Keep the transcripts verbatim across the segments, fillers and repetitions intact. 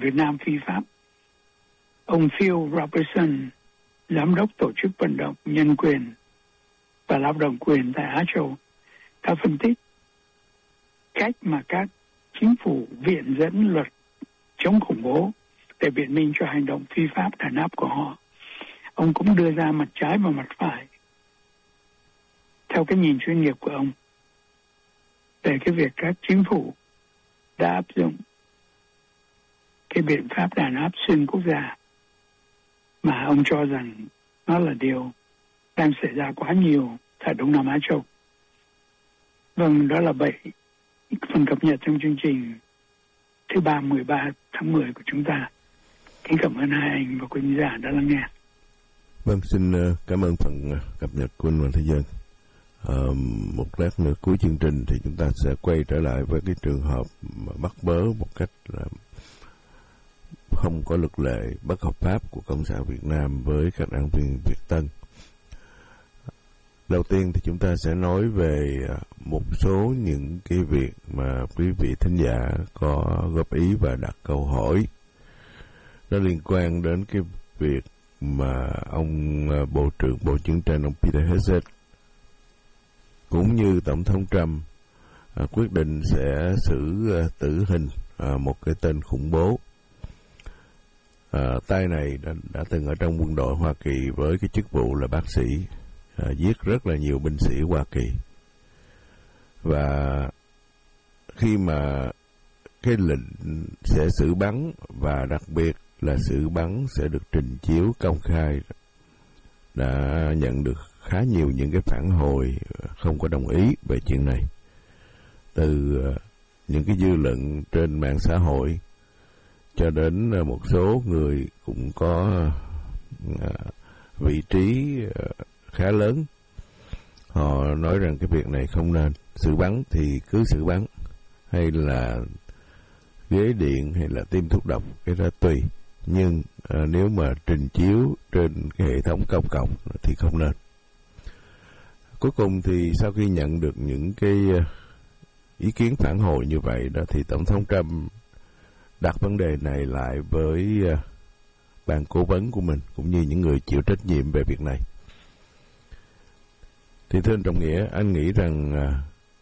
Việt Nam phi pháp. Ông Phil Robertson, giám đốc tổ chức vận động nhân quyền và lao động quyền tại Á Châu, đã phân tích cách mà các chính phủ viện dẫn luật chống khủng bố để biện minh cho hành động phi pháp đàn áp của họ. Ông cũng đưa ra mặt trái và mặt phải theo cái nhìn chuyên nghiệp của ông về cái việc các chính phủ đã áp dụng cái biện pháp đàn áp xuyên quốc gia mà ông cho rằng nó là điều đang xảy ra quá nhiều tại Đông Nam Á Châu. Vâng, đó là bảy phần cập nhật trong chương trình thứ ba mười ba tháng mười của chúng ta. Kính cảm ơn hai anh và quý giả đã lắng nghe. Vâng, xin cảm ơn phần cập nhật của anh Hoàng Thế Dân. À, một lát nữa cuối chương trình thì chúng ta sẽ quay trở lại với cái trường hợp mà bắt bớ một cách là không có luật lệ, bất hợp pháp của Cộng sản Việt Nam với các đảng viên Việt Tân. Đầu tiên thì chúng ta sẽ nói về một số những cái việc mà quý vị thính giả có góp ý và đặt câu hỏi. Nó liên quan đến cái việc mà ông Bộ trưởng Bộ Chiến tranh ông Peter Hegseth cũng như Tổng thống Trump à, quyết định sẽ xử à, tử hình à, một cái tên khủng bố. À, tay này đã, đã từng ở trong quân đội Hoa Kỳ với cái chức vụ là bác sĩ, à, giết rất là nhiều binh sĩ Hoa Kỳ. Và khi mà cái lệnh sẽ xử bắn và đặc biệt là xử bắn sẽ được trình chiếu công khai đã nhận được khá nhiều những cái phản hồi không có đồng ý về chuyện này từ những cái dư luận trên mạng xã hội cho đến một số người cũng có vị trí khá lớn. Họ nói rằng cái việc này không nên xử bắn thì cứ xử bắn, hay là ghế điện hay là tiêm thuốc độc, cái đó tùy, nhưng à, nếu mà trình chiếu trên cái hệ thống công cộng thì không nên. Cuối cùng thì sau khi nhận được những cái ý kiến phản hồi như vậy đó, thì Tổng thống Trump đặt vấn đề này lại với uh, ban cố vấn của mình cũng như những người chịu trách nhiệm về việc này. Thì thưa anh Trọng Nghĩa, anh nghĩ rằng uh,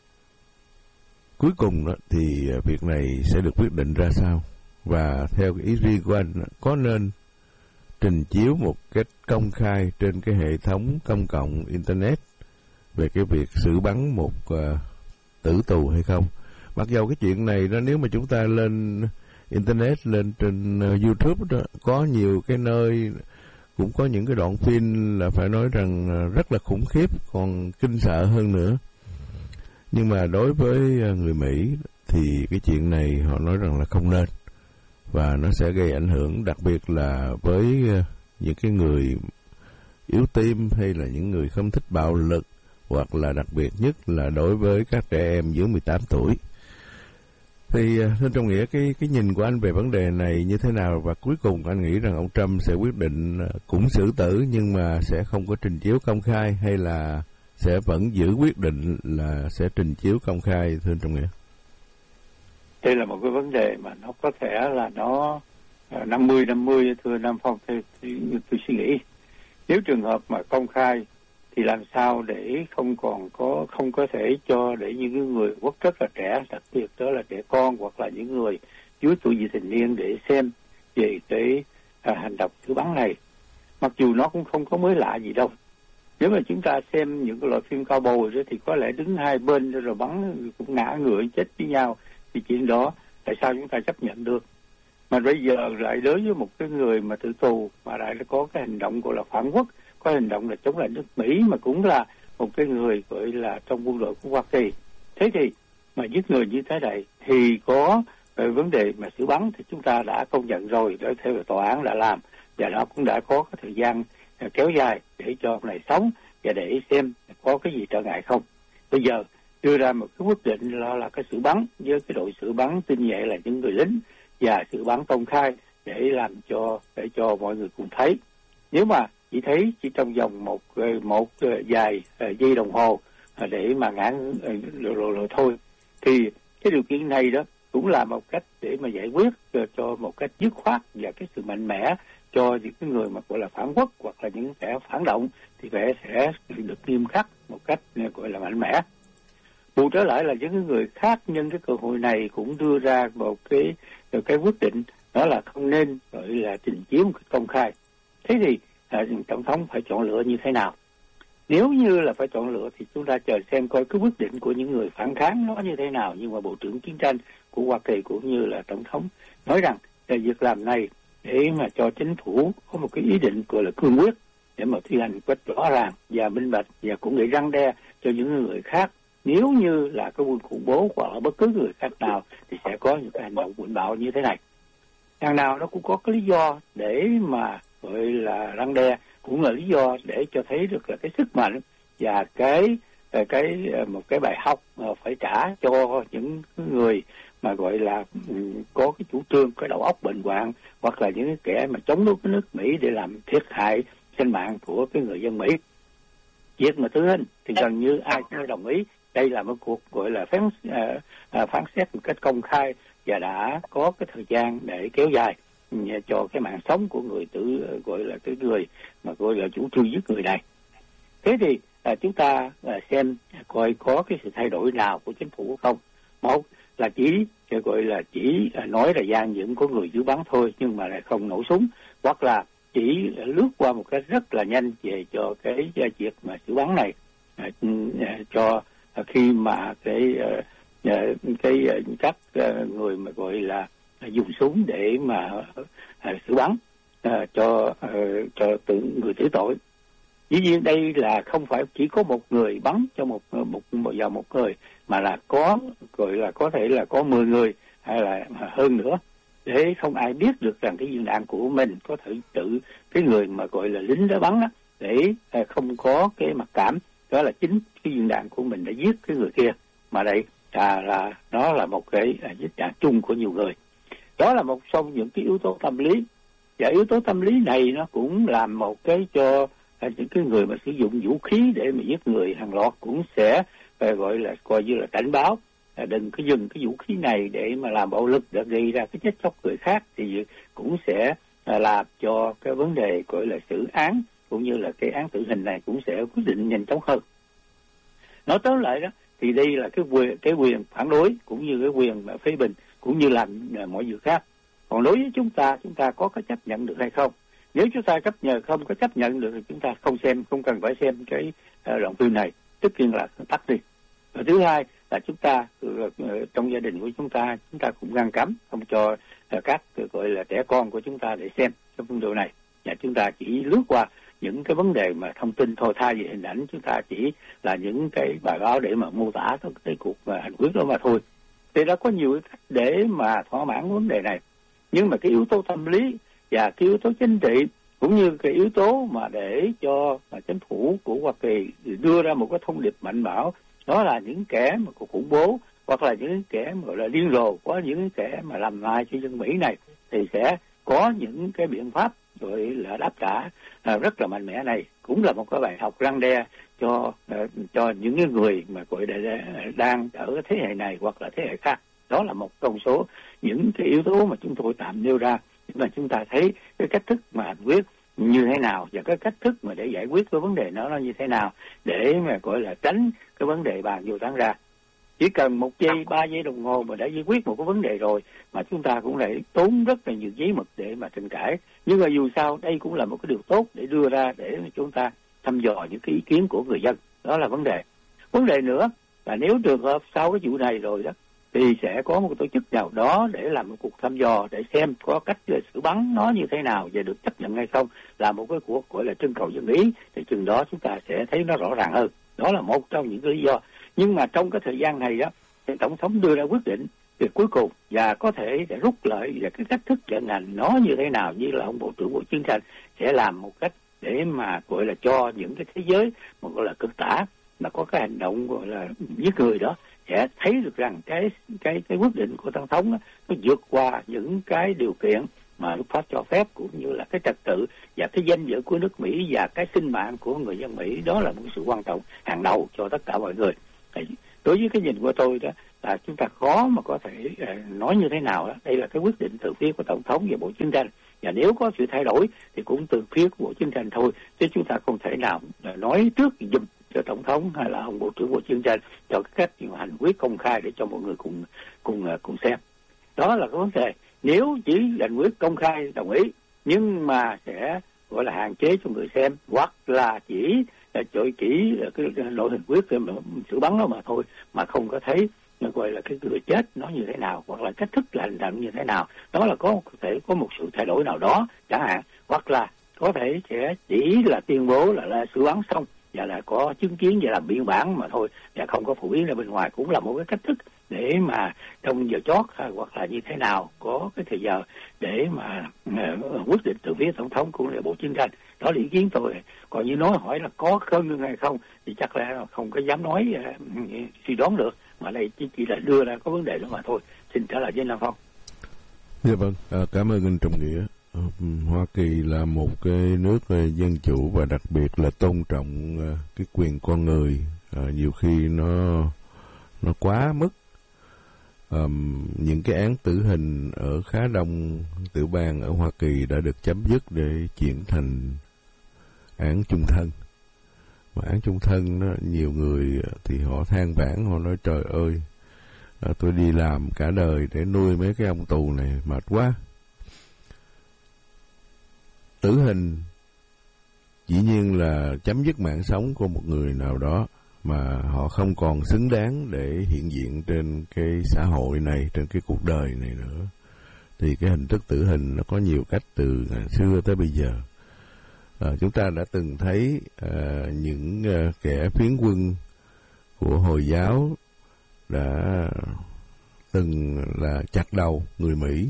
cuối cùng đó, thì uh, việc này sẽ được quyết định ra sao? Và theo ý riêng của anh, có nên trình chiếu một cách công khai trên cái hệ thống công cộng Internet về cái việc xử bắn một uh, tử tù hay không? Mặc dầu cái chuyện này đó, nếu mà chúng ta lên Internet, lên trên uh, YouTube đó, có nhiều cái nơi cũng có những cái đoạn phim là phải nói rằng uh, rất là khủng khiếp, còn kinh sợ hơn nữa. Nhưng mà đối với uh, người Mỹ thì cái chuyện này họ nói rằng là không nên, và nó sẽ gây ảnh hưởng đặc biệt là với uh, những cái người yếu tim hay là những người không thích bạo lực, hoặc là đặc biệt nhất là đối với các trẻ em dưới mười tám tuổi. Thì thưa Trọng Nghĩa, cái cái nhìn của anh về vấn đề này như thế nào, và cuối cùng anh nghĩ rằng ông Trump sẽ quyết định cũng xử tử nhưng mà sẽ không có trình chiếu công khai, hay là sẽ vẫn giữ quyết định là sẽ trình chiếu công khai, thưa Trọng Nghĩa? Đây là một cái vấn đề mà nó có thể là nó năm mươi năm mươi, thưa Nam Phong, thì, thì tôi suy nghĩ nếu trường hợp mà công khai thì làm sao để không còn có không có thể cho để những người quốc rất là trẻ, đặc biệt đó là trẻ con hoặc là những người dưới tuổi vị thành niên để xem về cái à, hành động xử bắn này. Mặc dù nó cũng không có mới lạ gì đâu. Nếu mà chúng ta xem những cái loại phim cao bồi đó thì có lẽ đứng hai bên rồi bắn cũng ngã người chết với nhau, thì chuyện đó tại sao chúng ta chấp nhận được? Mà bây giờ lại đối với một cái người mà tử tù mà lại có cái hành động gọi là phản quốc, có hành động là chống lại nước Mỹ, mà cũng là một cái người gọi là trong quân đội của Hoa Kỳ. Thế thì mà giết người như thế này thì có về vấn đề mà xử bắn thì chúng ta đã công nhận rồi, để theo tòa án đã làm, và nó cũng đã có cái thời gian kéo dài để cho ông này sống và để xem có cái gì trở ngại không. Bây giờ đưa ra một cái quyết định là, là cái xử bắn với cái đội xử bắn tinh nhuệ là những người lính, và xử bắn công khai để làm cho để cho mọi người cùng thấy. Nếu mà chỉ thấy chỉ trong vòng một một vài giây đồng hồ để mà ngã rồi, rồi, rồi thôi, thì cái điều kiện này đó cũng là một cách để mà giải quyết cho, cho một cách dứt khoát và cái sự mạnh mẽ cho những cái người mà gọi là phản quốc hoặc là những kẻ phản động, thì phải sẽ được nghiêm khắc một cách gọi là mạnh mẽ. Bù trở lại là những người khác nhân cái cơ hội này cũng đưa ra một cái cái quyết định, đó là không nên gọi là trình chiếu một cách công khai. Thế thì à, tổng thống phải chọn lựa như thế nào? Nếu như là phải chọn lựa thì chúng ta chờ xem coi cái quyết định của những người phản kháng nó như thế nào. Nhưng mà Bộ trưởng Chiến tranh của Hoa Kỳ cũng như là Tổng thống nói rằng là việc làm này để mà cho chính phủ có một cái ý định gọi là cương quyết để mà thi hành một cách rõ ràng và minh bạch, và cũng để răn đe cho những người khác. Nếu như là cái quân khủng bố hoặc là bất cứ người khác nào thì sẽ có những cái hành động cuộn bạo như thế này. Đằng nào nó cũng có cái lý do để mà gọi là răn đe, cũng là lý do để cho thấy được là cái sức mạnh và cái cái một cái bài học phải trả cho những người mà gọi là có cái chủ trương, cái đầu óc bệnh hoạn, hoặc là những kẻ mà chống đối cái nước Mỹ để làm thiệt hại sinh mạng của cái người dân Mỹ. Việc mà tử hình thì gần như ai cũng đồng ý đây là một cuộc gọi là phán uh, phán xét một cách công khai và đã có cái thời gian để kéo dài cho cái mạng sống của người tử gọi là cái người mà gọi là chủ trương giết người này. Thế thì uh, chúng ta uh, xem coi có cái sự thay đổi nào của chính phủ không. Một là chỉ gọi là chỉ uh, nói là gian dựng có người giữ bắn thôi, nhưng mà lại không nổ súng, hoặc là chỉ lướt qua một cách rất là nhanh về cho cái việc mà xử bắn này, uh, uh, cho uh, khi mà cái uh, uh, cái uh, các uh, người mà gọi là uh, dùng súng để mà uh, xử bắn uh, cho uh, cho tự người tử tội. Dĩ nhiên đây là không phải chỉ có một người bắn cho một một vào một người, mà là có gọi là có thể là có mười người hay là hơn nữa, để không ai biết được rằng cái viên đạn của mình có thể tự cái người mà gọi là lính đó bắn đó, để không có cái mặc cảm đó là chính cái viên đạn của mình đã giết cái người kia, mà đây là, là nó là một cái giết đạn chung của nhiều người. Đó là một trong những cái yếu tố tâm lý, và yếu tố tâm lý này nó cũng làm một cái cho những cái người mà sử dụng vũ khí để mà giết người hàng loạt cũng sẽ phải gọi là coi như là cảnh báo là đừng có dùng cái vũ khí này để mà làm bạo lực để gây ra cái chết chóc người khác, thì cũng sẽ làm cho cái vấn đề gọi là xử án cũng như là cái án tử hình này cũng sẽ quyết định nhanh chóng hơn. Nói tóm lại đó thì đây là cái quyền cái quyền phản đối cũng như cái quyền mà phê bình cũng như làm mọi việc khác. Còn đối với chúng ta, chúng ta có cái chấp nhận được hay không? Nếu chúng ta chấp nhận không có chấp nhận được thì chúng ta không xem, không cần phải xem cái uh, đoạn phim này, tất nhiên là tắt đi. Và thứ hai là chúng ta uh, trong gia đình của chúng ta, chúng ta cũng ngăn cấm không cho uh, các uh, gọi là trẻ con của chúng ta để xem cái video này, và chúng ta chỉ lướt qua những cái vấn đề mà thông tin thôi, thay vì hình ảnh chúng ta chỉ là những cái bài báo để mà mô tả cái, cái cuộc uh, hành quyết đó mà thôi. Thì đã có nhiều cách để mà thỏa mãn vấn đề này, nhưng mà cái yếu tố tâm lý và cái yếu tố chính trị cũng như cái yếu tố mà để cho mà chính phủ của Hoa Kỳ đưa ra một cái thông điệp mạnh bảo, đó là những kẻ mà khủng bố hoặc là những kẻ mà gọi là điên rồ, có những kẻ mà làm hại cho dân Mỹ này thì sẽ có những cái biện pháp gọi là đáp trả à, rất là mạnh mẽ. Này cũng là một cái bài học răn đe cho uh, cho những người mà gọi là đang ở thế hệ này hoặc là thế hệ khác. Đó là một trong số những cái yếu tố mà chúng tôi tạm nêu ra, mà chúng ta thấy cái cách thức mà hành quyết như thế nào và cái cách thức mà để giải quyết cái vấn đề nó là như thế nào, để mà gọi là tránh cái vấn đề bàn vô tán ra. Chỉ cần một giây, ba giây đồng hồ mà đã giải quyết một cái vấn đề rồi, mà chúng ta cũng lại tốn rất là nhiều giấy mực để mà tranh cãi. Nhưng mà dù sao đây cũng là một cái điều tốt để đưa ra để chúng ta thăm dò những cái ý kiến của người dân. Đó là vấn đề. Vấn đề nữa là nếu trường hợp sau cái vụ này rồi đó thì sẽ có một tổ chức nào đó để làm một cuộc thăm dò để xem có cách xử bắn nó như thế nào và được chấp nhận hay không, là một cái cuộc gọi là trưng cầu dân ý, thì chừng đó chúng ta sẽ thấy nó rõ ràng hơn. Đó là một trong những lý do. Nhưng mà trong cái thời gian này đó thì tổng thống đưa ra quyết định việc cuối cùng và có thể để rút lợi và cái cách thức vận hành nó như thế nào, như là ông Bộ trưởng Bộ Chiến tranh sẽ làm một cách để mà gọi là cho những cái thế giới mà gọi là cực tả mà có cái hành động gọi là giết người đó sẽ thấy được rằng cái cái cái quyết định của tổng thống đó, nó vượt qua những cái điều kiện mà luật pháp cho phép, cũng như là cái trật tự và cái danh dự của nước Mỹ và cái sinh mạng của người dân Mỹ. Đó là một sự quan trọng hàng đầu cho tất cả mọi người. đối với cái nhìn của tôi đó là chúng ta khó mà có thể uh, nói như thế nào đó. Đây là cái quyết định từ phía của Tổng thống và Bộ Chiến tranh, và nếu có sự thay đổi thì cũng từ phía của Bộ Chiến tranh thôi, chứ chúng ta không thể nào nói trước giùm cho Tổng thống hay là ông Bộ trưởng Bộ Chiến tranh cho cái cách điều hành quyết công khai để cho mọi người cùng cùng cùng xem. Đó là cái vấn đề. Nếu chỉ hành quyết công khai đồng ý nhưng mà sẽ gọi là hạn chế cho người xem, hoặc là chỉ là chọi kỹ cái nội hình quyết xử bắn đó mà thôi, mà không có thấy gọi là cái người chết nó như thế nào, hoặc là cách thức hành động như thế nào. Đó là có thể có một sự thay đổi nào đó chẳng hạn, hoặc là có thể sẽ chỉ là tuyên bố là, là xử bắn xong và là có chứng kiến và làm biên bản mà thôi, và không có phổ biến ra bên ngoài, cũng là một cái cách thức để mà trong giờ chót hoặc là như thế nào có cái thời giờ để mà uh, quyết định từ phía Tổng thống cũng là Bộ Chiến tranh. Đó là ý kiến tôi. Còn như nói hỏi là có khơi ngưng hay không thì chắc là không có dám nói uh, suy đoán được, mà đây chỉ, chỉ là đưa ra có vấn đề đó mà thôi. Xin trả lời với Nam Phong. Dạ vâng, à, cảm ơn anh Trọng Nghĩa. Hoa Kỳ là một cái nước dân chủ và đặc biệt là tôn trọng cái quyền con người. À, nhiều khi nó nó quá mức. Um, những cái án tử hình ở khá đông tiểu bang ở Hoa Kỳ đã được chấm dứt để chuyển thành án chung thân. Mà án chung thân đó, nhiều người thì họ than vãn, họ nói trời ơi, à, tôi đi làm cả đời để nuôi mấy cái ông tù này mệt quá. Tử hình dĩ nhiên là chấm dứt mạng sống của một người nào đó mà họ không còn xứng đáng để hiện diện trên cái xã hội này, trên cái cuộc đời này nữa. Thì cái hình thức tử hình nó có nhiều cách từ ngày xưa tới bây giờ. À, chúng ta đã từng thấy à, những à, kẻ phiến quân của Hồi giáo đã từng là chặt đầu người Mỹ.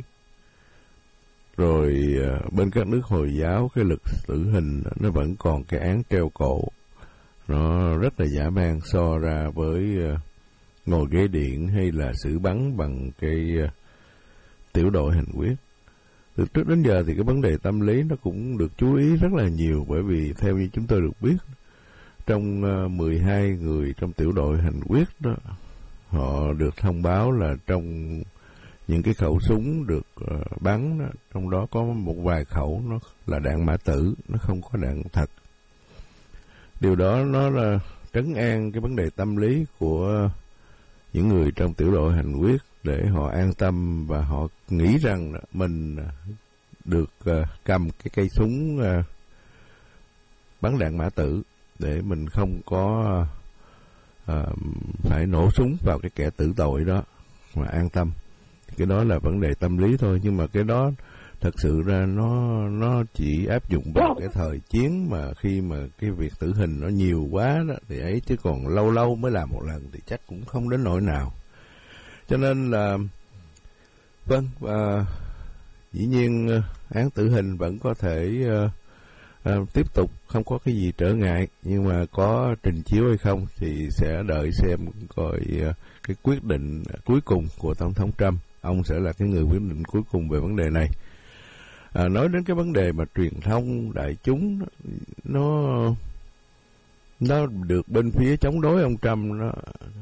Rồi à, bên các nước Hồi giáo cái lực tử hình nó vẫn còn cái án treo cổ. Nó rất là dã man so ra với uh, ngồi ghế điện hay là xử bắn bằng cái uh, tiểu đội hành quyết. Từ trước đến giờ thì cái vấn đề tâm lý nó cũng được chú ý rất là nhiều, bởi vì theo như chúng tôi được biết, trong uh, mười hai người trong tiểu đội hành quyết đó, họ được thông báo là trong những cái khẩu súng được uh, bắn đó, trong đó có một vài khẩu nó là đạn mã tử, nó không có đạn thật. Điều đó nó là trấn an cái vấn đề tâm lý của những người trong tiểu đội hành quyết để họ an tâm và họ nghĩ rằng mình được uh, cầm cái cây súng uh, bắn đạn mã tử để mình không có uh, phải nổ súng vào cái kẻ tử tội đó mà an tâm. Cái đó là vấn đề tâm lý thôi, nhưng mà cái đó thật sự ra nó nó chỉ áp dụng vào cái thời chiến, mà khi mà cái việc tử hình nó nhiều quá đó thì ấy, chứ còn lâu lâu mới làm một lần thì chắc cũng không đến nỗi nào. Cho nên là vâng, à, dĩ nhiên án tử hình vẫn có thể à, à, tiếp tục, không có cái gì trở ngại, nhưng mà có trình chiếu hay không thì sẽ đợi xem coi à, cái quyết định cuối cùng của Tổng thống Trump. Ông sẽ là cái người quyết định cuối cùng về vấn đề này. À, nói đến cái vấn đề mà truyền thông đại chúng nó nó được bên phía chống đối ông Trump, nó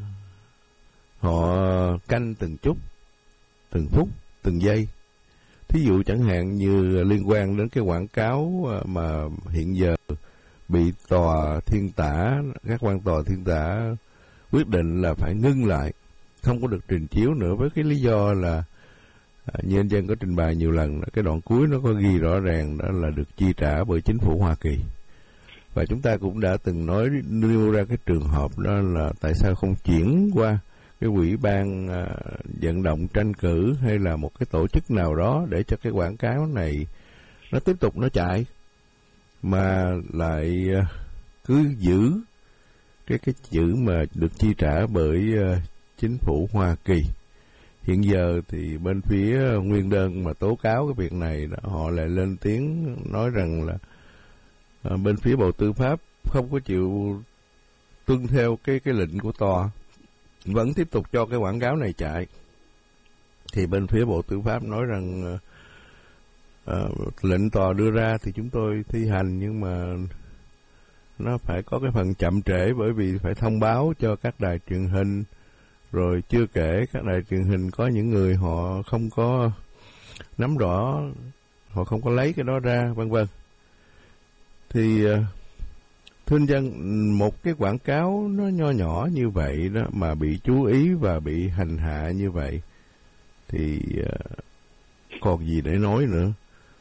họ canh từng chút, từng phút, từng giây. Thí dụ chẳng hạn như liên quan đến cái quảng cáo mà hiện giờ bị tòa thiên tả, các quan tòa thiên tả quyết định là phải ngưng lại, không có được trình chiếu nữa, với cái lý do là à, như anh Dân có trình bày nhiều lần, cái đoạn cuối nó có ghi rõ ràng đó là được chi trả bởi chính phủ Hoa Kỳ. Và chúng ta cũng đã từng nói nêu ra cái trường hợp đó là tại sao không chuyển qua cái ủy ban à, vận động tranh cử hay là một cái tổ chức nào đó để cho cái quảng cáo này nó tiếp tục nó chạy, mà lại à, cứ giữ cái cái chữ mà được chi trả bởi à, chính phủ Hoa Kỳ. Hiện giờ thì bên phía nguyên đơn mà tố cáo cái việc này đó, họ lại lên tiếng nói rằng là à, bên phía Bộ Tư pháp không có chịu tuân theo cái cái lệnh của tòa, vẫn tiếp tục cho cái quảng cáo này chạy. Thì bên phía Bộ Tư pháp nói rằng à, lệnh tòa đưa ra thì chúng tôi thi hành, nhưng mà nó phải có cái phần chậm trễ, bởi vì phải thông báo cho các đài truyền hình Rồi chưa kể các đài truyền hình có những người họ không có nắm rõ, họ không có lấy cái đó ra, vân vân. Thì thưa anh Dân, một cái quảng cáo nó nho nhỏ như vậy đó mà bị chú ý và bị hành hạ như vậy thì còn gì để nói nữa.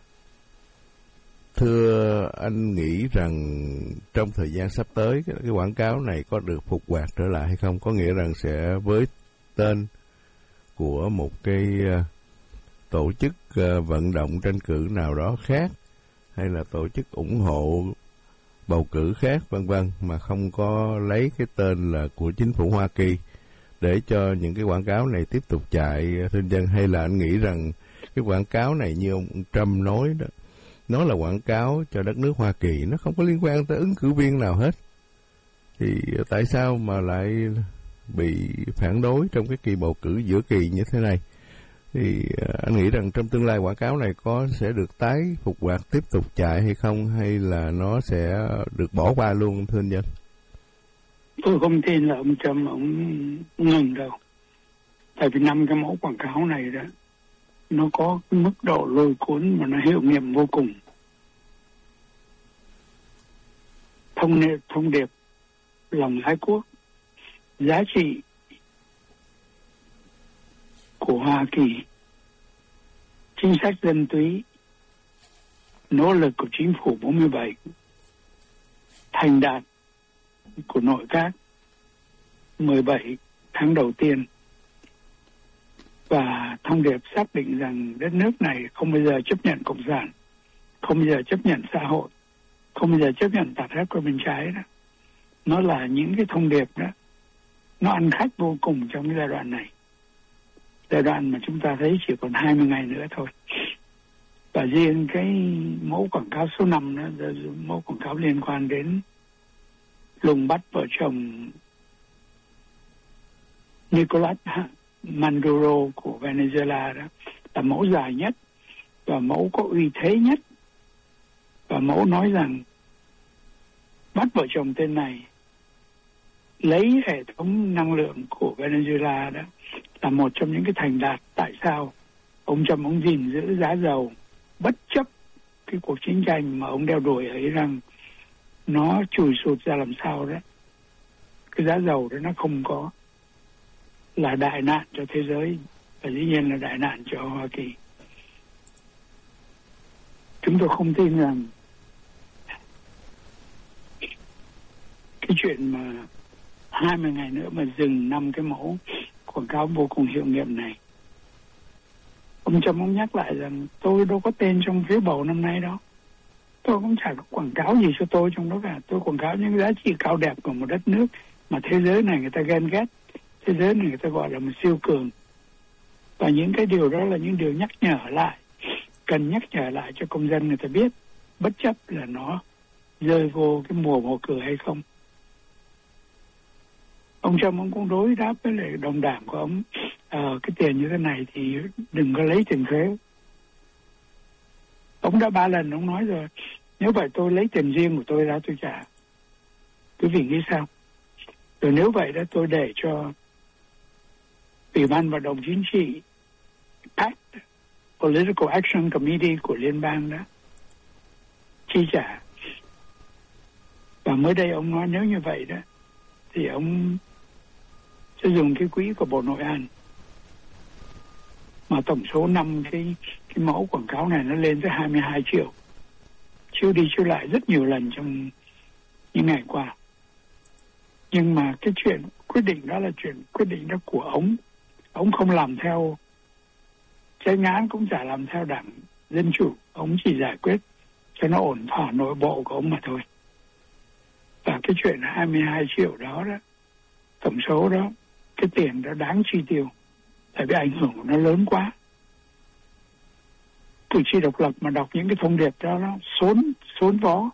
Thưa anh, nghĩ rằng trong thời gian sắp tới cái, cái quảng cáo này có được phục hoạt trở lại hay không? Có nghĩa rằng sẽ với tên của một cái uh, tổ chức uh, vận động tranh cử nào đó khác, hay là tổ chức ủng hộ bầu cử khác, vân vân, mà không có lấy cái tên là của chính phủ Hoa Kỳ để cho những cái quảng cáo này tiếp tục chạy, thưa Dân? Hay là anh nghĩ rằng cái quảng cáo này như ông Trump nói đó, nó là quảng cáo cho đất nước Hoa Kỳ, nó không có liên quan tới ứng cử viên nào hết, thì tại sao mà lại bị phản đối trong cái kỳ bầu cử giữa kỳ như thế này? Thì anh nghĩ rằng trong tương lai quảng cáo này có sẽ được tái phục hoạt, tiếp tục chạy hay không, hay là nó sẽ được bỏ qua luôn, thưa anh Dân? Tôi không tin là ông Trump ông ngừng đâu. Tại vì năm cái mẫu quảng cáo này đó, nó có mức độ lôi cuốn mà nó hiệu nghiệm vô cùng. Thông điệp, thông điệp lòng ái quốc, giá trị của Hoa Kỳ, chính sách dân túy, nỗ lực của chính phủ bốn mươi bảy, thành đạt của nội các mười bảy tháng đầu tiên, và thông điệp xác định rằng đất nước này không bao giờ chấp nhận cộng sản, không bao giờ chấp nhận xã hội, không bao giờ chấp nhận tà ác của bên trái đó. Nó là những cái thông điệp đó, nó ăn khách vô cùng trong cái giai đoạn này. Giai đoạn mà chúng ta thấy chỉ còn hai mươi ngày nữa thôi. Và riêng cái mẫu quảng cáo số năm đó, mẫu quảng cáo liên quan đến lùng bắt vợ chồng Nicolas Maduro của Venezuela đó, là mẫu dài nhất và mẫu có uy thế nhất. Và mẫu nói rằng bắt vợ chồng tên này lấy hệ thống năng lượng của Venezuela đó là một trong những cái thành đạt. Tại sao ông Trump ông gìn giữ giá dầu bất chấp cái cuộc chiến tranh mà ông đeo đuổi ấy, rằng nó chùi sụt ra làm sao đó, cái giá dầu đó nó không có là đại nạn cho thế giới, và dĩ nhiên là đại nạn cho Hoa Kỳ. Chúng tôi không tin rằng cái chuyện mà hai mươi ngày nữa mà dừng năm cái mẫu quảng cáo vô cùng hiệu nghiệm này. Ông Trump ông nhắc lại rằng tôi đâu có tên trong phiếu bầu năm nay đó. Tôi cũng chả có quảng cáo gì cho tôi trong đó cả. Tôi quảng cáo những giá trị cao đẹp của một đất nước mà thế giới này người ta ghen ghét. Thế giới này người ta gọi là một siêu cường. Và những cái điều đó là những điều nhắc nhở lại, cần nhắc nhở lại cho công dân người ta biết, bất chấp là nó rơi vô cái mùa bầu cử hay không. Ông Trump ông cũng đối đáp với lại đồng đảng của ông, ờ, cái tiền như thế này thì đừng có lấy tiền thuế. Ông đã ba lần ông nói rồi, nếu vậy tôi lấy tiền riêng của tôi ra tôi trả. Quý vị nghĩ sao? Rồi nếu vậy đó tôi để cho Ủy ban vận động chính trị pê a xê, Political Action Committee của liên bang đó chi trả. Và mới đây ông nói nếu như vậy đó thì ông sẽ dùng cái quỹ của Bộ Nội an, mà tổng số năm cái cái mẫu quảng cáo này nó lên tới hai mươi hai triệu, chiếu đi chiếu lại rất nhiều lần trong những ngày qua. Nhưng mà cái chuyện quyết định đó là chuyện quyết định đó của ông. Ông không làm theo chánh án, cũng chả làm theo đảng Dân Chủ. Ông chỉ giải quyết cho nó ổn thỏa nội bộ của ông mà thôi. Và cái chuyện hai mươi hai triệu đó đó, tổng số đó, cái tiền đó đáng chi tiêu, tại vì ảnh hưởng của nó lớn quá. Cử tri độc lập mà đọc những cái thông điệp đó nó xốn xốn vó.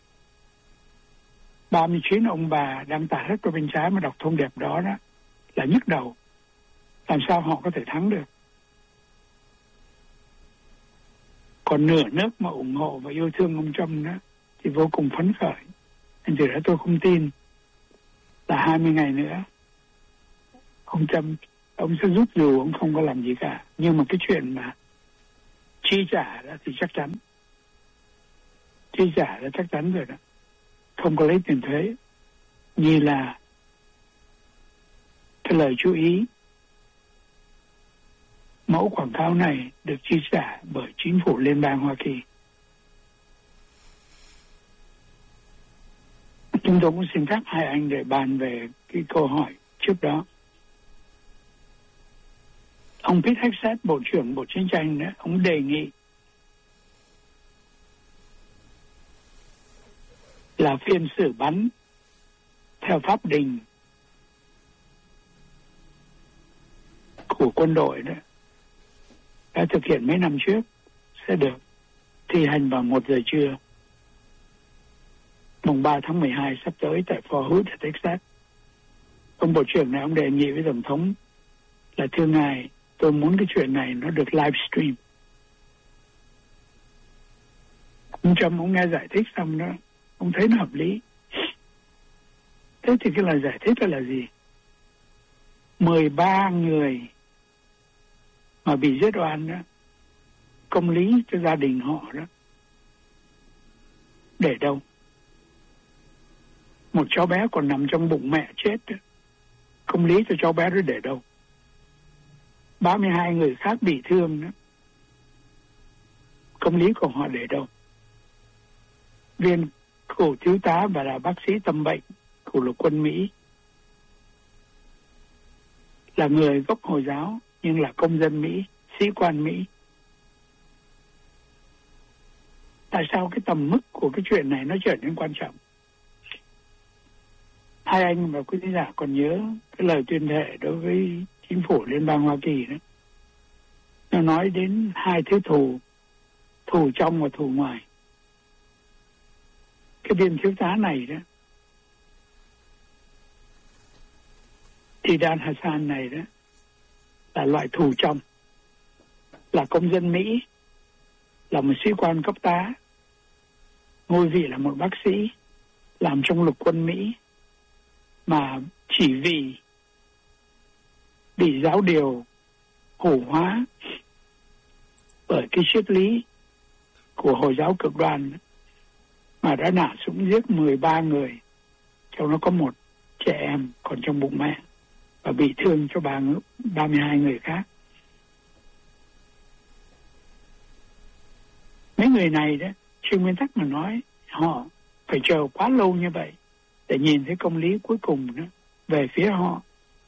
ba mươi chín ông bà đang tả hết qua bên trái mà đọc thông điệp đó đó là nhức đầu. Làm sao họ có thể thắng được? Còn nửa nước mà ủng hộ và yêu thương ông Trump đó thì vô cùng phấn khởi. Nên từ đó tôi không tin là hai mươi ngày nữa ông Trump ông sẽ rút dù ông không có làm gì cả. Nhưng mà cái chuyện mà chi trả đó thì chắc chắn. Chi trả là chắc chắn rồi đó. Không có lấy tiền thuế. Như là cái lời chú ý, mẫu quảng cáo này được chi trả bởi chính phủ liên bang Hoa Kỳ. Chúng tôi cũng xin phép hai anh để bàn về cái câu hỏi trước đó. Ông Pete Hegseth, Bộ trưởng Bộ Chiến tranh đó, ông đề nghị là phiên xử bắn theo pháp định của quân đội đó đã thực hiện mấy năm trước sẽ được thi hành vào một giờ trưa mùng ba tháng mười hai sắp tới tại Fort Hood, Texas. Ông Bộ trưởng này ông đề nghị với Tổng thống là thưa ngài, tôi muốn cái chuyện này nó được livestream. Ông Trump ông nghe giải thích xong đó, ông thấy nó hợp lý. Thế thì cái lời giải thích đó là gì? mười ba người mà bị giết oan đó, công lý cho gia đình họ đó, để đâu? Một cháu bé còn nằm trong bụng mẹ chết đó, công lý cho cháu bé đó để đâu? ba mươi hai người khác bị thương đó, công lý của họ để đâu? Viên cựu thiếu tá và là bác sĩ tâm bệnh của lục quân Mỹ, là người gốc Hồi giáo nhưng là công dân Mỹ, sĩ quan Mỹ. Tại sao cái tầm mức của cái chuyện này nó trở nên quan trọng? Hai anh và quý khán giả còn nhớ cái lời tuyên thệ đối với chính phủ Liên bang Hoa Kỳ đó. Nó nói đến hai thứ thù, thù trong và thù ngoài. Cái viên thiếu tá này đó, Zidan Hassan này đó, là loại thù trong, là công dân Mỹ, là một sĩ quan cấp tá, ngôi vị là một bác sĩ, làm trong lục quân Mỹ, mà chỉ vì bị giáo điều hủ hóa bởi cái triết lý của Hồi giáo cực đoan mà đã nã súng giết mười ba người, trong đó có một trẻ em còn trong bụng mẹ, và bị thương cho ba mươi hai người khác. Mấy người này đó, trên nguyên tắc mà nói, họ phải chờ quá lâu như vậy để nhìn thấy công lý cuối cùng đó về phía họ.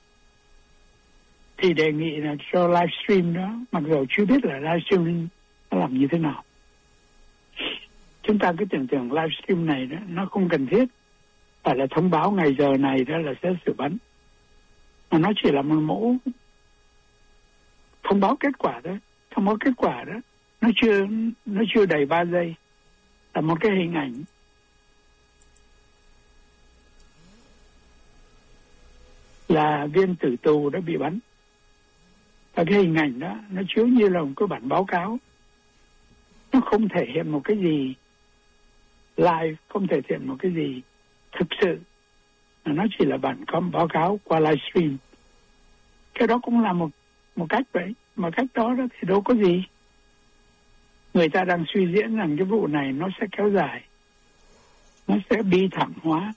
Thì đề nghị là cho livestream đó, mặc dù chưa biết là livestream nó làm như thế nào. Chúng ta cứ tưởng tượng livestream này đó, nó không cần thiết phải là thông báo ngày giờ này đó là sẽ xử bắn, mà nó chỉ là một mẫu thông báo kết quả đó. Thông báo kết quả đó, nó chưa nó chưa đầy ba giây, là một cái hình ảnh là viên tử tù đã bị bắn, và cái hình ảnh đó nó chiếu như là một cái bản báo cáo. Nó không thể hiện một cái gì live, không thể hiện một cái gì thực sự, mà nó chỉ là bản com báo cáo qua livestream. Cái đó cũng là một một cách vậy, mà cách đó đó thì đâu có gì. Người ta đang suy diễn rằng cái vụ này nó sẽ kéo dài, nó sẽ bi thảm hóa,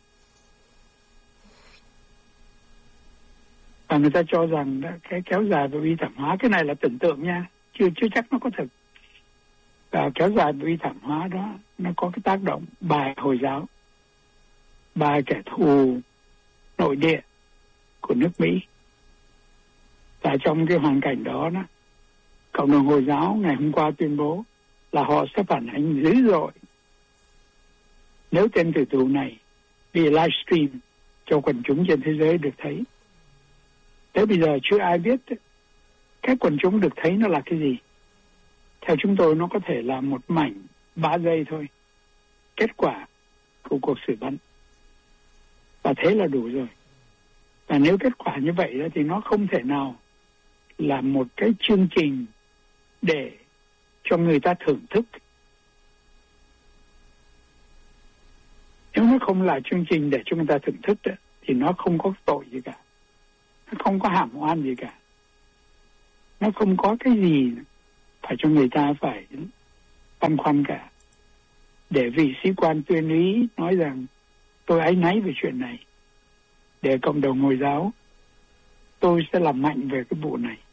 và người ta cho rằng đó, cái kéo dài và bi thảm hóa, cái này là tưởng tượng nha, chưa chưa chắc nó có thực. Và kéo dài và bi thảm hóa đó, nó có cái tác động bài Hồi giáo, bài kẻ thù nội địa của nước Mỹ. Và trong cái hoàn cảnh đó, đó cộng đồng Hồi giáo ngày hôm qua tuyên bố là họ sẽ phản ánh dữ dội nếu tên tử tù này bị livestream cho quần chúng trên thế giới được thấy. Tới bây giờ chưa ai biết cái quần chúng được thấy nó là cái gì. Theo chúng tôi, nó có thể là một mảnh ba giây thôi, kết quả của cuộc xử bắn, và thế là đủ rồi. Và nếu kết quả như vậy đó, thì nó không thể nào là một cái chương trình để cho người ta thưởng thức. Nếu nó không là chương trình để cho người ta thưởng thức đó, thì nó không có tội gì cả. nó không có hàm oan gì cả. Nó không có cái gì phải cho người ta phải băn khoăn cả. Để vị sĩ quan tuyên úy nói rằng tôi áy náy về chuyện này, để cộng đồng Hồi giáo tôi sẽ làm mạnh về cái vụ này.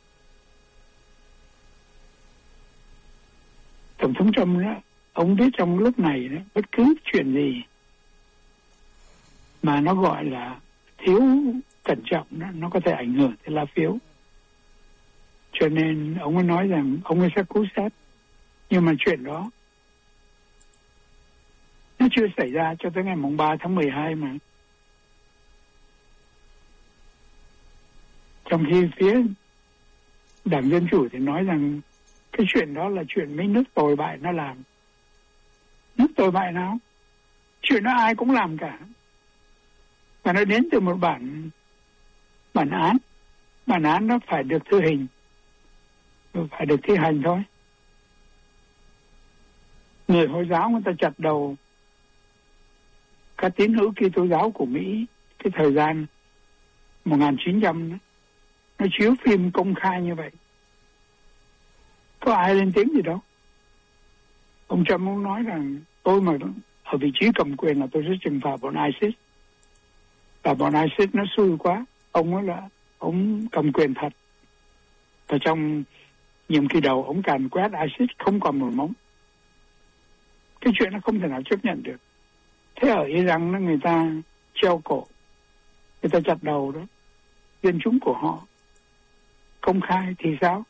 Tổng thống Trump đó, ông biết trong lúc này đó, bất cứ chuyện gì mà nó gọi là thiếu cẩn trọng đó, nó có thể ảnh hưởng tới lá phiếu. Cho nên ông ấy nói rằng ông ấy sẽ cứu xét. Nhưng mà chuyện đó nó chưa xảy ra cho tới ngày mùng ba tháng mười hai mà. Trong khi phía Đảng Dân Chủ thì nói rằng cái chuyện đó là chuyện mấy nước tồi bại nó làm. Nước tồi bại nào? Chuyện đó ai cũng làm cả. Và nó đến từ một bản bản án. Bản án nó phải được thi hành, phải được thi hành thôi. Người Hồi giáo người ta chặt đầu các tín hữu Kitô giáo của Mỹ cái thời gian một nghìn chín trăm đó, nó chiếu phim công khai như vậy. Có ai lên tiếng gì đâu. Ông Trump muốn nói rằng tôi mà ở vị trí cầm quyền là tôi sẽ trừng phạt bọn ISIS. Và bọn ISIS nó xui quá. Ông nói là ông cầm quyền thật. Và trong nhiệm kỳ đầu ông càn quét ISIS không còn một móng. Cái chuyện nó không thể nào chấp nhận được. Thế ở Iran nó người ta treo cổ, người ta chặt đầu đó, dân chúng của họ công khai thì sao?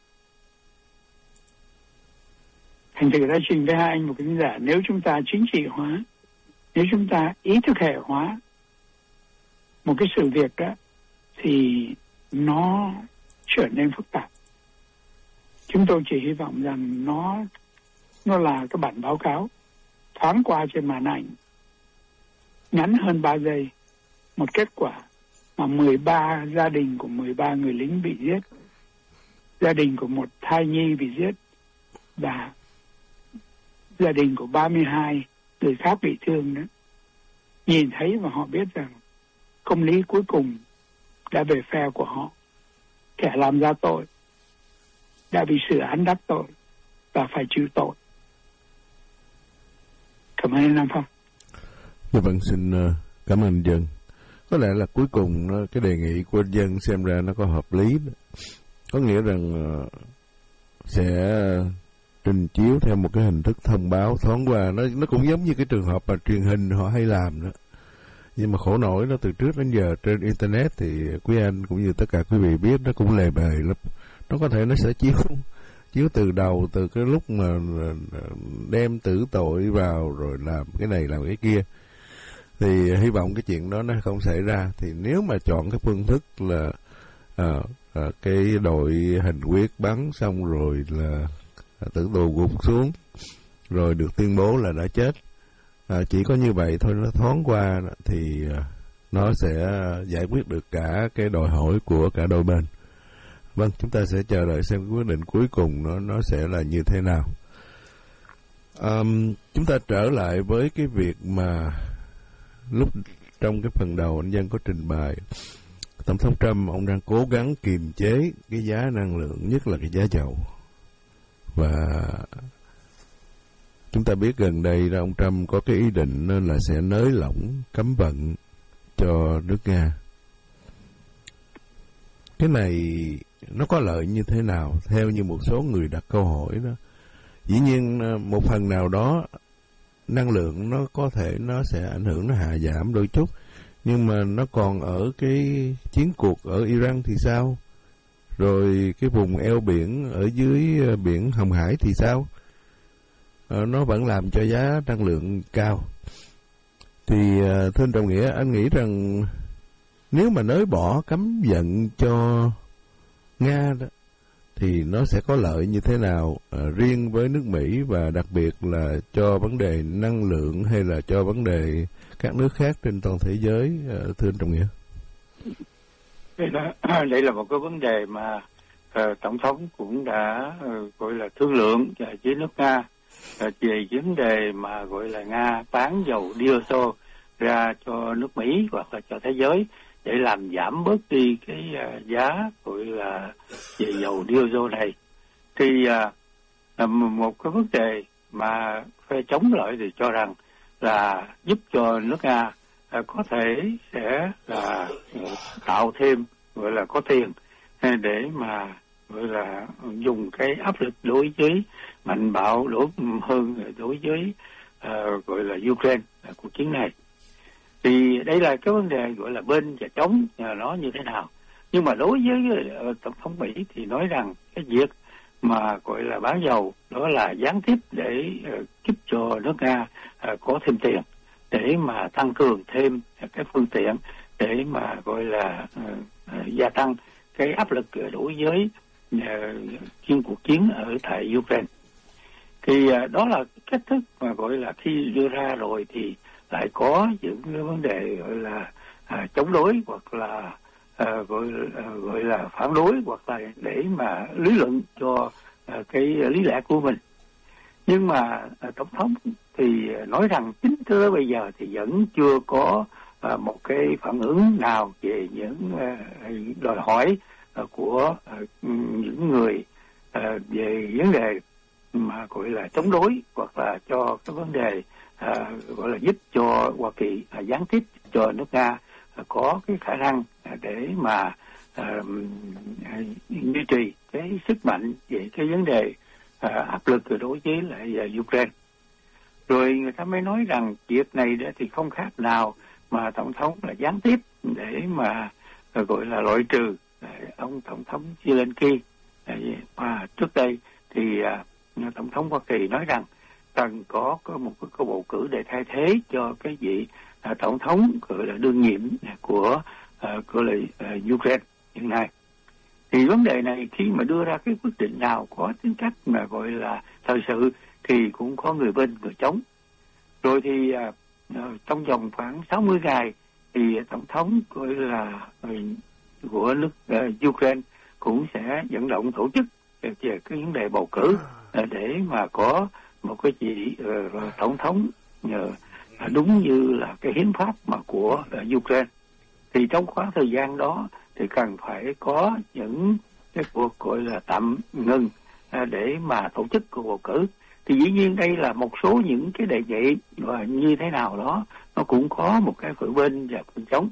Thành thử đã trình với hai anh một cái tin giả, nếu chúng ta chính trị hóa, nếu chúng ta ý thức hệ hóa một cái sự việc đó, thì nó trở nên phức tạp. Chúng tôi chỉ hy vọng rằng nó nó là cái bản báo cáo thoáng qua trên màn ảnh, ngắn hơn ba giây, một kết quả mà mười ba gia đình của mười ba người lính bị giết, gia đình của một thai nhi bị giết, và gia đình của ba mươi hai người khác bị thương nữa. Nhìn thấy và họ biết rằng công lý cuối cùng đã về phe của họ. Kẻ làm ra tội đã bị xử án đắc tội và phải chịu tội. Cảm ơn anh Nam Phong. Dạ vâng, xin cảm ơn Dân. Có lẽ là cuối cùng cái đề nghị của Dân xem ra nó có hợp lý. Có nghĩa rằng sẽ trình chiếu theo một cái hình thức thông báo thoáng qua. Nó nó cũng giống như cái trường hợp mà truyền hình họ hay làm đó. Nhưng mà khổ nổi nó từ trước đến giờ trên Internet thì quý anh cũng như tất cả quý vị biết nó cũng lề bề lắm. Nó có thể nó sẽ chiếu chiếu từ đầu, từ cái lúc mà đem tử tội vào rồi làm cái này làm cái kia. Thì hy vọng cái chuyện đó nó không xảy ra. Thì nếu mà chọn cái phương thức là à, à, cái đội hình quyết bắn xong rồi là à, tử tù gục xuống rồi được tuyên bố là đã chết, à, chỉ có như vậy thôi, nó thoáng qua thì à, nó sẽ giải quyết được cả cái đòi hỏi của cả đôi bên. Vâng, chúng ta sẽ chờ đợi xem quyết định cuối cùng nó nó sẽ là như thế nào. Um, chúng ta trở lại với cái việc mà lúc trong cái phần đầu anh Dân có trình bày, Tổng thống Trump ông đang cố gắng kiềm chế cái giá năng lượng, nhất là cái giá dầu. Và chúng ta biết gần đây là ông Trump có cái ý định là sẽ nới lỏng cấm vận cho nước Nga. Cái này nó có lợi như thế nào? Theo như một số người đặt câu hỏi đó, dĩ nhiên một phần nào đó năng lượng nó có thể nó sẽ ảnh hưởng, nó hạ giảm đôi chút, nhưng mà nó còn ở cái chiến cuộc ở Iran thì sao? Rồi cái vùng eo biển ở dưới biển Hồng Hải thì sao? Ờ, nó vẫn làm cho giá năng lượng cao. Thì thưa anh Trọng Nghĩa, anh nghĩ rằng nếu mà nới bỏ cấm vận cho Nga đó, thì nó sẽ có lợi như thế nào à, riêng với nước Mỹ và đặc biệt là cho vấn đề năng lượng hay là cho vấn đề các nước khác trên toàn thế giới, à, thưa anh Trọng Nghĩa? Đây là đây là một cái vấn đề mà uh, tổng thống cũng đã uh, gọi là thương lượng với nước Nga uh, về vấn đề mà gọi là Nga bán dầu diesel ra cho nước Mỹ hoặc là cho thế giới, để làm giảm bớt đi cái uh, giá gọi là về dầu diesel này. Thì uh, một cái vấn đề mà phe chống lại thì cho rằng là giúp cho nước Nga uh, có thể sẽ là uh, tạo thêm gọi là có tiền để mà gọi là dùng cái áp lực đối với mạnh bạo đối hơn đối với uh, gọi là Ukraine uh, cuộc chiến này. Thì đây là cái vấn đề gọi là bên và chống nó như thế nào. Nhưng mà đối với uh, Tổng thống Mỹ thì nói rằng cái việc mà gọi là bán dầu đó là gián tiếp để uh, giúp cho nước Nga uh, có thêm tiền để mà tăng cường thêm uh, cái phương tiện để mà gọi là uh, uh, gia tăng cái áp lực đối với uh, cuộc chiến ở tại Ukraine. Thì uh, đó là cách thức mà gọi là khi đưa ra rồi thì lại có những cái vấn đề gọi là uh, chống đối hoặc là uh, gọi uh, gọi là phản đối hoặc là để mà lý luận cho uh, cái lý lẽ của mình. Nhưng mà uh, tổng thống thì nói rằng chính tới bây giờ thì vẫn chưa có uh, một cái phản ứng nào về những uh, đòi hỏi uh, của uh, những người uh, về vấn đề mà gọi là chống đối hoặc là cho cái vấn đề À, gọi là giúp cho Hoa Kỳ à, gián tiếp cho nước Nga à, có cái khả năng à, để mà à, à, duy trì cái sức mạnh về cái vấn đề à, áp lực đối với lại à, Ukraine. Rồi người ta mới nói rằng việc này đó thì không khác nào mà tổng thống là gián tiếp để mà à, gọi là loại trừ à, ông tổng thống Zelensky. À, và trước đây thì à, tổng thống Hoa Kỳ nói rằng cần có, có một cái bầu cử để thay thế cho cái vị à, tổng thống gọi là đương nhiệm của à, gọi là à, Ukraine hiện nay. Thì vấn đề này khi mà đưa ra cái quyết định nào có tính cách mà gọi là thời sự thì cũng có người bên người chống. Rồi thì à, trong vòng khoảng sáu mươi ngày thì tổng thống gọi là của nước à, Ukraine cũng sẽ vận động tổ chức về cái vấn đề bầu cử à, để mà có một cái gì uh, tổng thống uh, đúng như là cái hiến pháp mà của uh, Ukraine. Thì trong khoảng thời gian đó thì cần phải có những cái cuộc gọi là tạm ngừng uh, để mà tổ chức cuộc bầu cử. Thì dĩ nhiên đây là một số những cái đề nghị và như thế nào đó nó cũng có một cái phản bên và phản chống.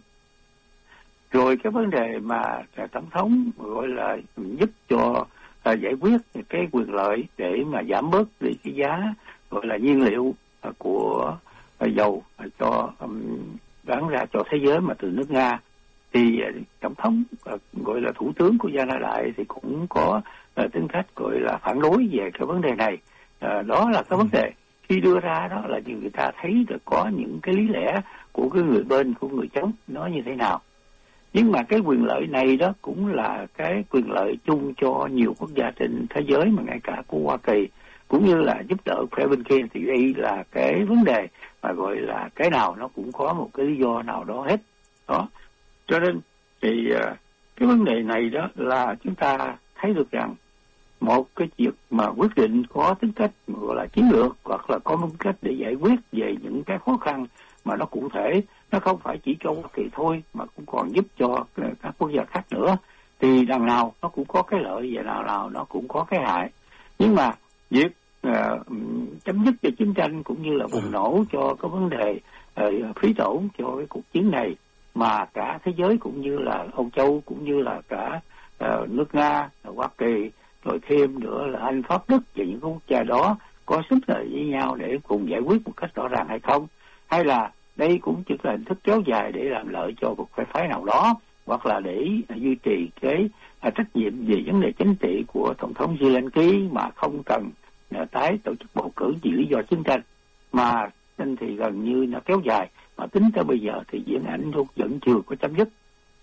Rồi cái vấn đề mà uh, tổng thống gọi là giúp cho À, giải quyết cái quyền lợi để mà giảm bớt đi cái giá gọi là nhiên liệu à, của à, dầu à, cho um, bán ra cho thế giới mà từ nước Nga. Thì à, tổng thống à, gọi là thủ tướng của Gia Na Đại thì cũng có à, tính cách gọi là phản đối về cái vấn đề này. À, đó là cái vấn đề khi đưa ra đó là người ta thấy được có những cái lý lẽ của cái người bên của người chống nó như thế nào. Nhưng mà cái quyền lợi này đó cũng là cái quyền lợi chung cho nhiều quốc gia trên thế giới mà ngay cả của Hoa Kỳ cũng như là giúp đỡ phía bên kia. Thì đây là cái vấn đề mà gọi là cái nào nó cũng có một cái lý do nào đó hết đó. Cho nên thì cái vấn đề này đó là chúng ta thấy được rằng một cái việc mà quyết định có tính cách gọi là chiến lược hoặc là có một cách để giải quyết về những cái khó khăn mà nó cụ thể, nó không phải chỉ cho Hoa Kỳ thôi mà cũng còn giúp cho các quốc gia khác nữa. Thì đằng nào nó cũng có cái lợi và nào nào nó cũng có cái hại. Nhưng mà việc uh, chấm dứt về chiến tranh cũng như là bùng nổ cho cái vấn đề uh, phí tổn cho cái cuộc chiến này mà cả thế giới cũng như là Âu Châu cũng như là cả uh, nước Nga, Hoa Kỳ, rồi thêm nữa là Anh, Pháp, Đức và những quốc gia đó có sức lợi với nhau để cùng giải quyết một cách rõ ràng hay không, hay là đây cũng chỉ là hình thức kéo dài để làm lợi cho một phe phái nào đó hoặc là để duy trì cái à, trách nhiệm về vấn đề chính trị của tổng thống Zelensky mà không cần à, tái tổ chức bầu cử vì lý do chiến tranh, mà nên thì gần như nó kéo dài mà tính tới bây giờ thì diễn ảnh vẫn chưa có chấm dứt.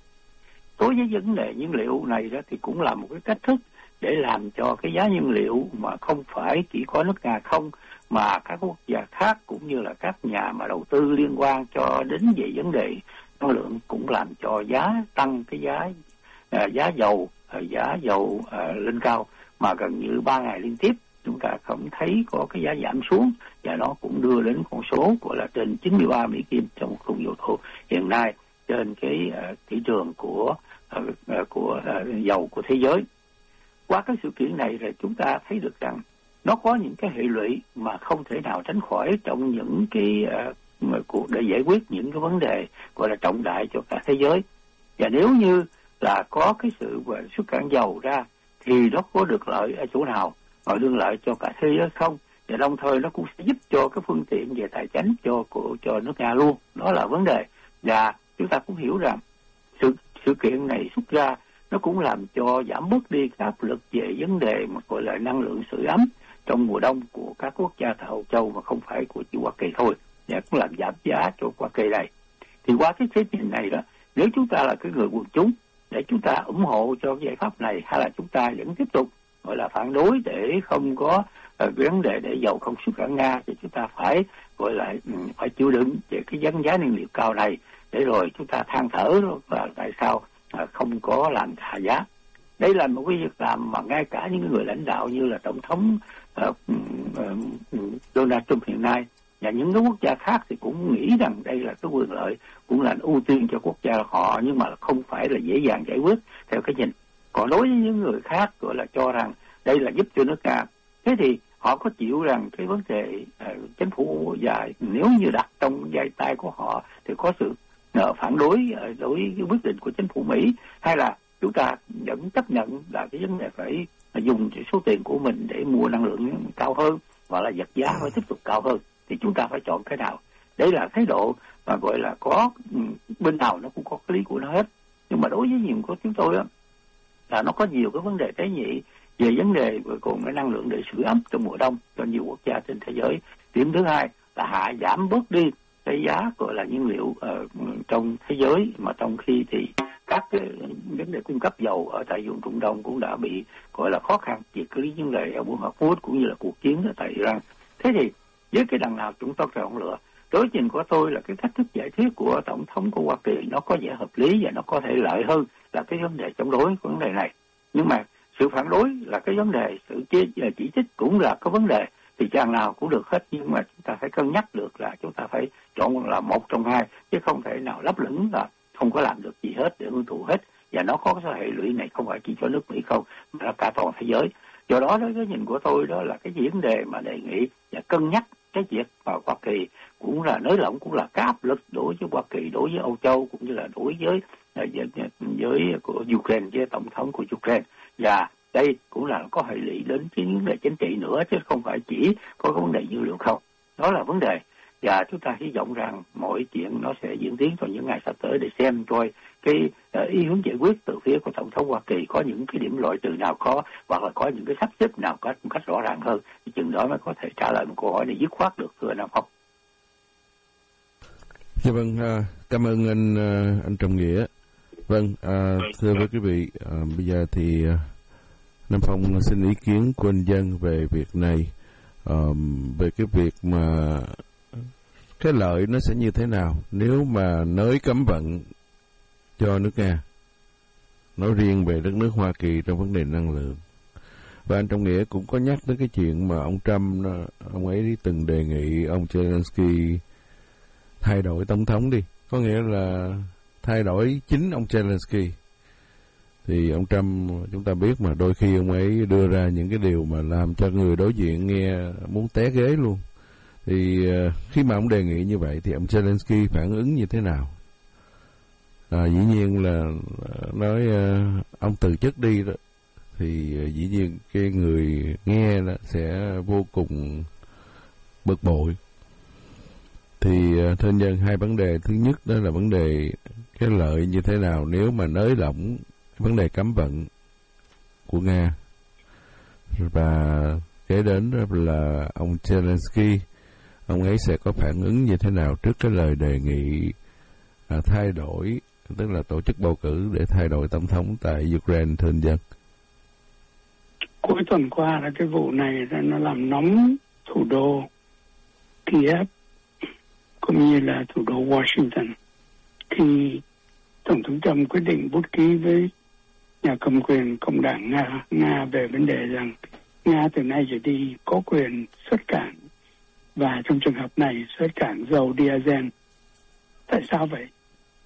Đối với vấn đề nhiên liệu này đó thì cũng là một cái cách thức để làm cho cái giá nhiên liệu mà không phải chỉ có nước Nga không mà các quốc gia khác cũng như là các nhà mà đầu tư liên quan cho đến về vấn đề năng lượng cũng làm cho giá tăng, cái giá à, giá dầu à, giá dầu à, lên cao mà gần như ba ngày liên tiếp chúng ta không thấy có cái giá giảm xuống, và nó cũng đưa đến con số của là trên chín mươi ba Mỹ Kim trong một thùng dầu thô hiện nay. trên cái uh, thị trường của uh, uh, của uh, dầu của thế giới. Qua cái sự kiện này là chúng ta thấy được rằng nó có những cái hệ lụy mà không thể nào tránh khỏi trong những cái uh, cuộc để giải quyết những cái vấn đề gọi là trọng đại cho cả thế giới. Và nếu như là có cái sự xuất cảng dầu ra thì nó có được lợi ở chỗ nào, mà đương lợi cho cả thế giới không? Và đồng thời nó cũng sẽ giúp cho cái phương tiện về tài chính cho của cho nước Nga luôn. Đó là vấn đề. Và chúng ta cũng hiểu rằng sự sự kiện này xuất ra nó cũng làm cho giảm bớt đi cái áp lực về vấn đề mà gọi là năng lượng sưởi ấm trong mùa đông của các quốc gia tại Âu Châu mà không phải của chỉ Hoa Kỳ thôi. Và cũng làm giảm giá cho Hoa Kỳ này. Thì qua cái thế chuyện này đó, nếu chúng ta là cái người quần chúng để chúng ta ủng hộ cho giải pháp này, hay là chúng ta vẫn tiếp tục gọi là phản đối để không có uh, vấn đề để dầu không xuất cảng Nga, thì chúng ta phải gọi là um, phải chịu đựng về cái giá giá nhiên liệu cao này, để rồi chúng ta than thở và tại sao uh, không có làm hạ giá. Đây là một cái việc làm mà ngay cả những người lãnh đạo như là tổng thống uh, uh, Donald Trump hiện nay và những cái quốc gia khác thì cũng nghĩ rằng đây là cái quyền lợi, cũng là ưu tiên cho quốc gia họ, nhưng mà không phải là dễ dàng giải quyết theo cái nhìn. Còn đối với những người khác gọi là cho rằng đây là giúp cho nước Nga, thế thì họ có chịu rằng cái vấn đề uh, chính phủ và nếu như đặt trong vai tay của họ thì có sự uh, phản đối uh, đối với quyết định của chính phủ Mỹ, hay là chúng ta vẫn chấp nhận là cái vấn đề phải dùng số tiền của mình để mua năng lượng cao hơn, hoặc là vật giá phải tiếp tục cao hơn, thì chúng ta phải chọn cái nào. Đấy là thái độ mà gọi là có bên nào nó cũng có cái lý của nó hết. Nhưng mà đối với nhiều của chúng tôi đó, là nó có nhiều cái vấn đề tế nhị về vấn đề còn cái năng lượng để sưởi ấm trong mùa đông cho nhiều quốc gia trên thế giới. Điểm thứ hai là hạ giảm bớt đi cái giá gọi là nhiên liệu uh, trong thế giới, mà trong khi thì các cái vấn đề cung cấp dầu ở tại vùng Trung Đông cũng đã bị gọi là khó khăn vì cái vấn đề ở buôn Hormuz cũng như là cuộc chiến ở tại Iran. Thế thì với cái đằng nào chúng ta chọn lựa? Đối trình của tôi là cái cách thức giải thích của tổng thống của Hoa Kỳ nó có vẻ hợp lý và nó có thể lợi hơn là cái vấn đề chống đối của vấn đề này. Nhưng mà sự phản đối là cái vấn đề, sự chỉ trích cũng là cái vấn đề, thì chàng nào cũng được hết, nhưng mà chúng ta phải cân nhắc được là chúng ta phải chọn là một trong hai, chứ không thể nào lấp lửng là không có làm được gì hết để hưởng thụ hết. Và nó có cái hệ lụy này không phải chỉ cho nước Mỹ không, mà là cả toàn thế giới. Do đó, đó cái nhìn của tôi đó là cái vấn đề mà đề nghị và cân nhắc cái việc vào Hoa Kỳ cũng là nới lỏng, cũng là cái áp lực đối với Hoa Kỳ, đối với Âu Châu, cũng như là đối với với, với của Ukraine, với tổng thống của Ukraine. Và đây cũng là có hệ lụy đến cái vấn đề chính trị nữa, chứ không phải chỉ có cái vấn đề dữ liệu không. Đó là vấn đề. Và chúng ta hy vọng rằng mọi chuyện nó sẽ diễn tiến trong những ngày sắp tới để xem coi cái uh, ý hướng giải quyết từ phía của tổng thống Hoa Kỳ có những cái điểm loại trừ nào có, hoặc là có những cái sắp xếp nào có một cách rõ ràng hơn, thì chừng đó mới có thể trả lời một câu hỏi này dứt khoát được, thưa Nam Phong. Dạ vâng, uh, cảm ơn anh uh, anh Trọng Nghĩa. Vâng, uh, thưa với quý vị, uh, bây giờ thì uh, Nam Phong xin ý kiến của anh Dân về việc này, uh, về cái việc mà cái lợi nó sẽ như thế nào nếu mà nới cấm vận cho nước Nga, nói riêng về đất nước Hoa Kỳ trong vấn đề năng lượng. Và anh Trọng Nghĩa cũng có nhắc tới cái chuyện mà ông Trump, ông ấy từng đề nghị ông Zelensky thay đổi tổng thống đi, có nghĩa là thay đổi chính ông Zelensky. Thì ông Trump chúng ta biết mà đôi khi ông ấy đưa ra những cái điều mà làm cho người đối diện nghe muốn té ghế luôn. Thì uh, khi mà ông đề nghị như vậy thì ông Zelensky phản ứng như thế nào? À, dĩ nhiên là nói uh, ông từ chức đi đó, thì uh, dĩ nhiên cái người nghe đó sẽ vô cùng bực bội. Thì uh, thưa nhân, hai vấn đề, thứ nhất đó là vấn đề cái lợi như thế nào nếu mà nới lỏng vấn đề cấm vận của Nga, và kế đến đó là ông Zelensky, ông ấy sẽ có phản ứng như thế nào trước cái lời đề nghị à, thay đổi, tức là tổ chức bầu cử để thay đổi tổng thống tại Ukraine, thưa anh Dân? Cuối tuần qua là cái vụ này nó làm nóng thủ đô Kiev cũng như là thủ đô Washington, khi Tổng thống Trump quyết định bút ký với nhà cầm quyền Cộng đảng Nga, Nga về vấn đề rằng Nga từ nay trở đi có quyền xuất cảng, và trong trường hợp này xuất cảng dầu diesel. Tại sao vậy?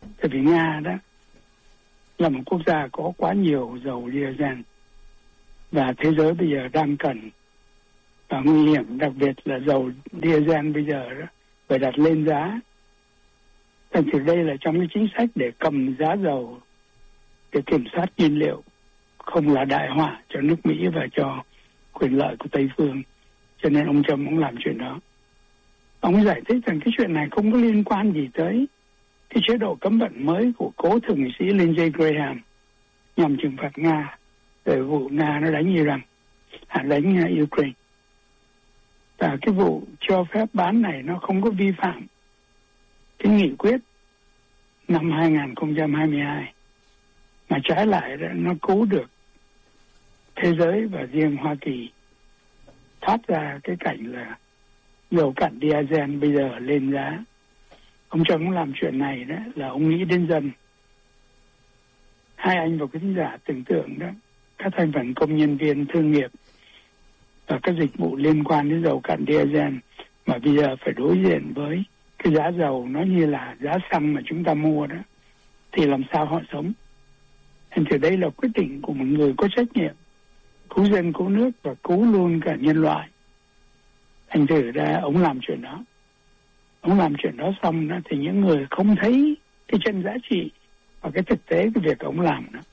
Tại vì Nga đó là một quốc gia có quá nhiều dầu diesel và thế giới bây giờ đang cần và nguy hiểm, đặc biệt là dầu diesel bây giờ đó phải đặt lên giá. Thành thử đây là trong cái chính sách để cầm giá dầu để kiểm soát nhiên liệu, không là đại họa cho nước Mỹ và cho quyền lợi của Tây phương. Cho nên ông Trump cũng làm chuyện đó. Ông giải thích rằng cái chuyện này không có liên quan gì tới cái chế độ cấm vận mới của cố thượng nghị sĩ Lindsey Graham nhằm trừng phạt Nga về vụ Nga nó đánh Iran, à, đánh Ukraine. Và cái vụ cho phép bán này nó không có vi phạm cái nghị quyết năm hai không hai hai, mà trái lại đó, nó cứu được thế giới và riêng Hoa Kỳ thoát ra cái cảnh là dầu cặn diesel bây giờ lên giá. Ông Trump cũng làm chuyện này đó là ông nghĩ đến dân. Hai anh và quý khán giả tưởng tượng đó, các thành phần công nhân viên thương nghiệp và các dịch vụ liên quan đến dầu cặn diesel mà bây giờ phải đối diện với cái giá dầu nó như là giá xăng mà chúng ta mua đó, thì làm sao họ sống? Thành thử đây là quyết định của một người có trách nhiệm cứu dân, cứu nước và cứu luôn cả nhân loại. Thành thử ra ông làm chuyện đó. Ông làm chuyện đó xong đó, thì những người không thấy cái chân giá trị và cái thực tế cái việc ông làm đó,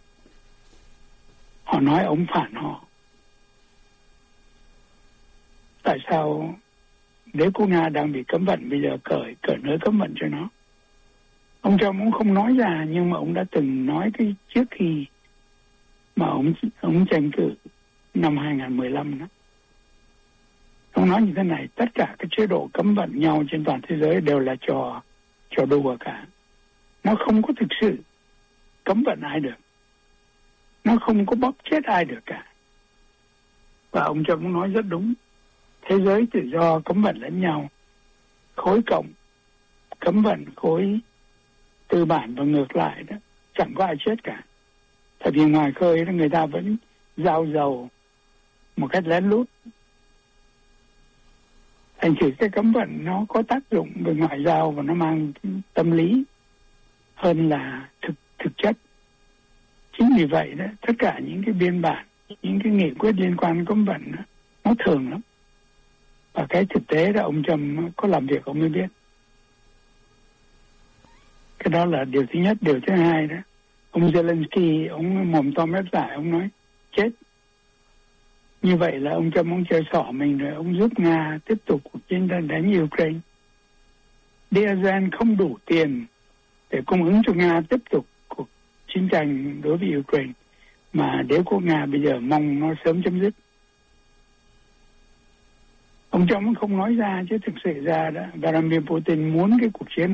họ nói ông phản họ. Tại sao đế quốc Nga đang bị cấm vận bây giờ cởi cởi nới cấm vận cho nó? Ông Trump cũng không nói ra, nhưng mà ông đã từng nói cái trước khi mà ông ông tranh cử năm hai không một lăm đó. Ông nói như thế này: tất cả các chế độ cấm vận nhau trên toàn thế giới đều là trò trò đùa cả. Nó không có thực sự cấm vận ai được. Nó không có bóp chết ai được cả. Và ông Trump cũng nói rất đúng. Thế giới tự do cấm vận lẫn nhau. Khối cộng cấm vận khối tư bản và ngược lại đó, chẳng có ai chết cả. Tại vì ngoài khơi đó người ta vẫn giao dầu một cách lén lút. Thành thử cái cấm vận nó có tác dụng về ngoại giao và nó mang tâm lý hơn là thực thực chất. Chính vì vậy đó, tất cả những cái biên bản, những cái nghị quyết liên quan cấm vận đó, nó thường lắm. Và cái thực tế là ông Trump có làm việc ông mới biết. Cái đó là điều thứ nhất. Điều thứ hai đó, ông Zelensky, ông mồm to mép dài, ông nói chết. Như vậy là ông Trump ông chơi xỏ mình rồi, ông giúp Nga tiếp tục cuộc chiến tranh đánh Ukraine. Diesel không đủ tiền để cung ứng cho Nga tiếp tục cuộc chiến tranh đối với Ukraine, mà đế quốc Nga bây giờ mong nó sớm chấm dứt. Ông Trump không nói ra, chứ thực sự ra đó, Vladimir Putin muốn cái cuộc chiến